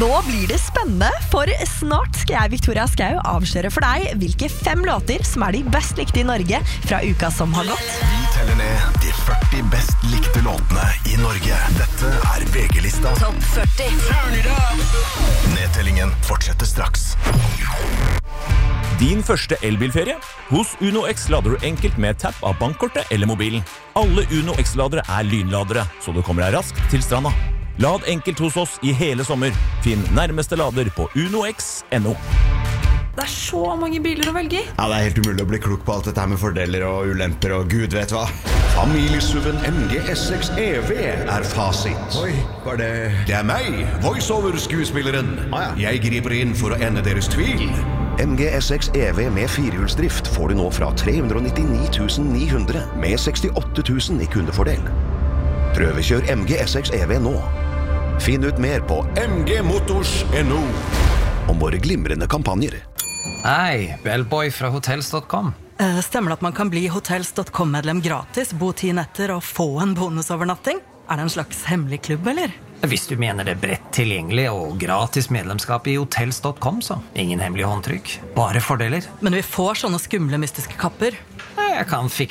Nå blir det spennende, for snart skal jeg, Victoria Skau, avsløre for deg hvilke 5 låter som de best likte i Norge fra uka som har gått. Vi teller ned de 40 best likte låtene i Norge. Dette VG-lista. Topp 40. Nedtellingen fortsetter straks. Din første elbilferie? Hos Uno X lader du enkelt med tapp av bankkortet eller mobilen. Alle Uno X-ladere lynladere, så du kommer deg raskt til stranda. Lad enkelt hos oss i hele sommer. Finn nærmeste lader på unox.no. Det så mange biler å velge i. Ja, det helt umulig å bli klok på alt dette her med fordeler og ulemper og gud vet hva. Familiesuven MG S6 EV fasit. Oi, var det... Det meg, voiceover-skuespilleren. Jeg griper inn for å ende deres tvil. MG S6 EV med 4-hjulsdrift får du nå fra 399 900 med 68 000 i kundefordel. Prøvekjør MG S6 EV nå. Finn ut mer på mgmotors.no. om våre glimrende kampanjer. Hei, Bellboy fra hotels.com. Stemmer det at man kan bli hotels.com-medlem gratis, bo 10 netter og få en bonusovernatting? Det en slags hemmelig klubb, eller? Hvis du mener det bredt tilgjengelig og gratis medlemskap i hotels.com, så ingen hemmelig håndtrykk, bare fordeler. Men vi får sånne skumle mystiske kapper. Jeg kan fikse